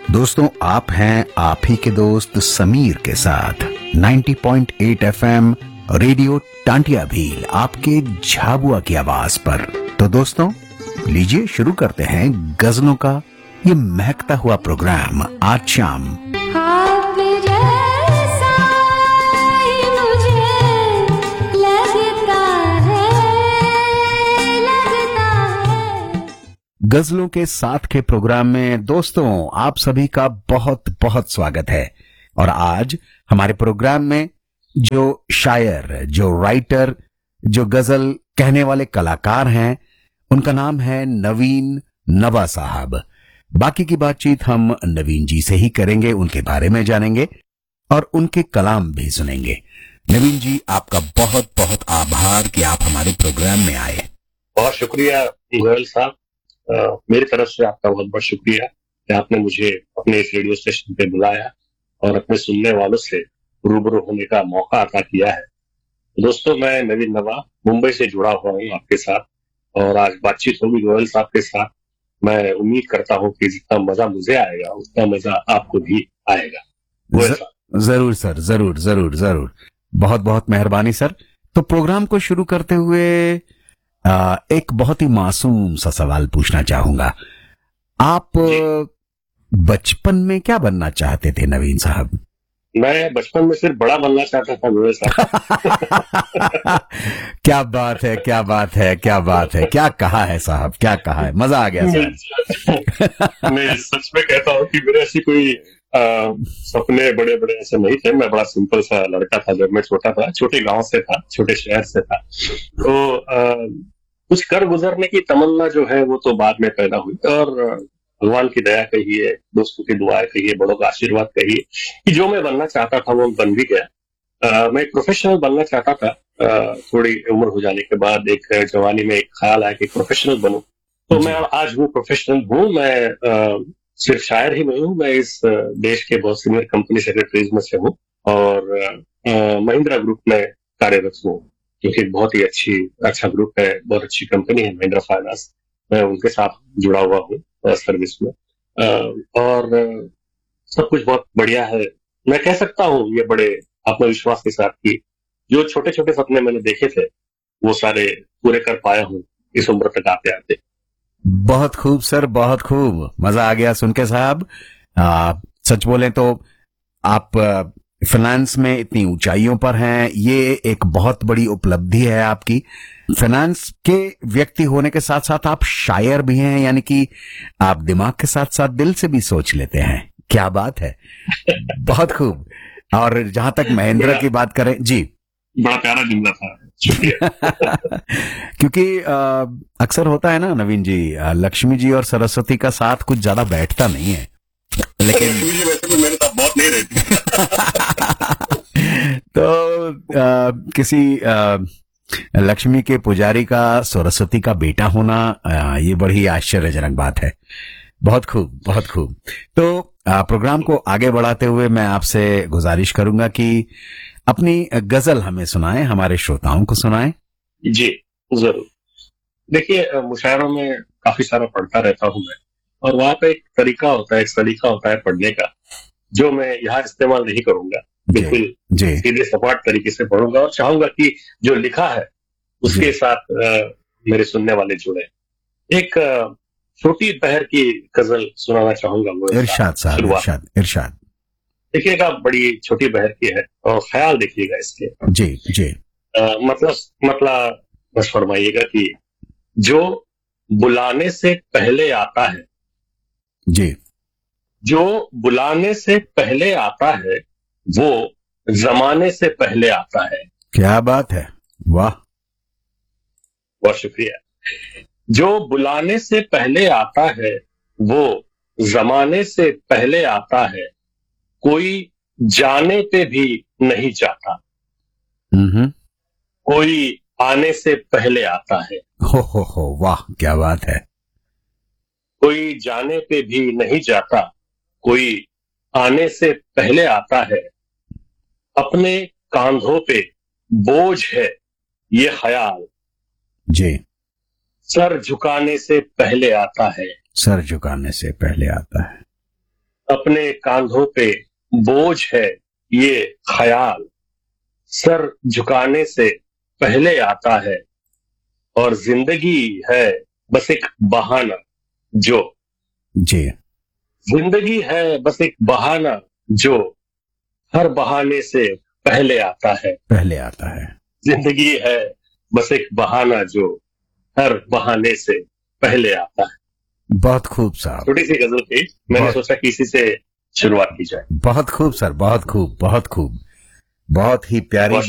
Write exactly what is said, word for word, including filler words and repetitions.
दोस्तों, आप हैं आप ही के दोस्त समीर के साथ नब्बे पॉइंट आठ एफएम रेडियो टांटिया भील, आपके झाबुआ की आवाज पर। तो दोस्तों, लीजिए शुरू करते हैं गजलों का ये महकता हुआ प्रोग्राम आज शाम। आप जैसा ही मुझे लगता है, लगता है। गजलों के साथ के प्रोग्राम में दोस्तों आप सभी का बहुत बहुत स्वागत है। और आज हमारे प्रोग्राम में जो शायर, जो राइटर, जो गजल कहने वाले कलाकार हैं, उनका नाम है नवीन नवा साहब। बाकी की बातचीत हम नवीन जी से ही करेंगे, उनके बारे में जानेंगे और उनके कलाम भी सुनेंगे। नवीन जी, आपका बहुत बहुत आभार कि आप हमारे प्रोग्राम में आए। बहुत शुक्रिया गोयल साहब, अ, मेरी तरफ से आपका बहुत बहुत शुक्रिया कि आपने मुझे अपने इस रेडियो स्टेशन पे बुलाया और अपने सुनने वालों से रूबरू होने का मौका अता किया है। दोस्तों, मैं नवीन नवा मुंबई से जुड़ा हुआ हूँ आपके साथ, और आज बातचीत होगी गोयल साहब के साथ। मैं उम्मीद करता हूँ कि जितना मजा मुझे आएगा उतना मजा आपको भी आएगा। गोयल साहब। जरूर सर, जरूर जरूर जरूर। बहुत बहुत मेहरबानी सर। तो प्रोग्राम को शुरू करते हुए आ, एक बहुत ही मासूम सा सवाल पूछना चाहूंगा। आप बचपन में क्या बनना चाहते थे नवीन साहब? मैं बचपन में सिर्फ बड़ा बनना चाहता था गोयल साहब। क्या बात है, क्या बात है, क्या बात है, क्या कहा है साहब, क्या कहा है, मजा आ गया सर। मैं सच में कहता हूँ कि मेरे ऐसी कोई आ, सपने बड़े बड़े ऐसे नहीं थे। मैं बड़ा सिंपल सा लड़का था जब मैं छोटा था, छोटे गांव से था, छोटे शहर से था। तो आ, कुछ कर गुजरने की तमन्ना जो है वो तो बाद में पैदा हुई, और भगवान की दया कहिए, दोस्तों की दुआएं कहिए, बड़ों का आशीर्वाद कहिए कि जो मैं बनना चाहता था वो बन भी गया। आ, मैं एक प्रोफेशनल बनना चाहता था। आ, थोड़ी उम्र हो जाने के बाद एक जवानी में एक ख्याल आया कि प्रोफेशनल बनूं। तो मैं आज वो प्रोफेशनल हूँ। मैं आ, सिर्फ शायर ही नहीं हूँ, मैं इस देश के बहुत सीनियर कंपनी सेक्रेटरीज में से हूँ, और महिंद्रा ग्रुप में कार्यरत हूँ, जो कि बहुत ही अच्छी अच्छा ग्रुप है, बहुत अच्छी कंपनी है महिंद्रा फाइनेंस। मैं उनके साथ जुड़ा हुआ हूँ सर्विस में, आ, और सब कुछ बहुत बढ़िया है। मैं कह सकता हूँ ये बड़े आत्मविश्वास के साथ कि जो छोटे छोटे सपने मैंने देखे थे वो सारे पूरे कर पाया हूँ इस उम्र तक आते आते। बहुत खूब सर, बहुत खूब, मजा आ गया सुन के साहब। आ, सच बोले तो आप फाइनेंस में इतनी ऊंचाइयों पर हैं, ये एक बहुत बड़ी उपलब्धि है आपकी। फाइनेंस के व्यक्ति होने के साथ साथ आप शायर भी हैं, यानी कि आप दिमाग के साथ साथ दिल से भी सोच लेते हैं। क्या बात है, बहुत खूब। और जहां तक महेंद्र की बात करें जी, बड़ा प्यारा जुमला था, शुक्रिया। क्योंकि अक्सर होता है ना नवीन जी, लक्ष्मी जी और सरस्वती का साथ कुछ ज्यादा बैठता नहीं है, लेकिन वैसे तो मेरे साथ बहुत नहीं रहती। तो आ, किसी आ, लक्ष्मी के पुजारी का सरस्वती का बेटा होना, आ, ये बड़ी आश्चर्यजनक बात है। बहुत खूब, बहुत खूब। तो आ, प्रोग्राम को आगे बढ़ाते हुए मैं आपसे गुजारिश करूंगा कि अपनी गजल हमें सुनाएं, हमारे श्रोताओं को सुनाएं। जी जरूर। देखिए, मुशायरों में काफी सारा पढ़ता रहता हूँ मैं, और वहां पे एक तरीका होता है, एक सलीका होता है पढ़ने का, जो मैं यहाँ इस्तेमाल नहीं करूंगा। बिल्कुल सीधे सपाट तरीके से पढ़ूंगा, और चाहूंगा कि जो लिखा है उसके साथ आ, मेरे सुनने वाले जुड़े। एक आ, छोटी पहर की गजल सुनाना चाहूंगा। वो इरशाद साहब, इरशाद इरशाद। देखिएगा, बड़ी छोटी बहर की है, और ख्याल देखिएगा इसके। जी जी। आ, मतलब मतलब बस फरमाइएगा कि जो बुलाने से पहले आता है, जी, जो बुलाने से पहले आता है वो जमाने से पहले आता है। क्या बात है, वाह, बहुत शुक्रिया। जो बुलाने से पहले आता है वो जमाने से पहले आता है, कोई जाने पे भी नहीं जाता, कोई आने से पहले आता है। हो हो हो, वाह, क्या बात है। कोई जाने पे भी नहीं जाता, कोई आने से पहले आता है, अपने कांधों पे बोझ है ये ख्याल, जी, सर झुकाने से पहले आता है। सर झुकाने से पहले आता है। अपने कांधों पे बोझ है ये ख्याल, सर झुकाने से पहले आता है, और जिंदगी है बस एक बहाना जो जी जिंदगी है बस एक बहाना जो हर बहाने से पहले आता है। पहले आता है। जिंदगी है बस एक बहाना जो हर बहाने से पहले आता है। बहुत खूब साहब, छोटी सी गजल थी, मैंने बहुत- सोचा कि इसी से शुरुआत की जाए। बहुत खूब सर, बहुत खूब, बहुत खूब, बहुत ही प्यारी बहुत